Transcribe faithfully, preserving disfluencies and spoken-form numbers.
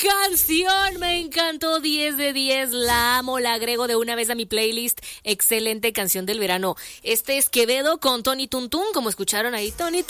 canción! Me encantó, diez de diez, la amo, la agrego de una vez a mi playlist. Excelente canción del verano. Este es Quevedo con Tony Tuntún, como escucharon ahí, Tony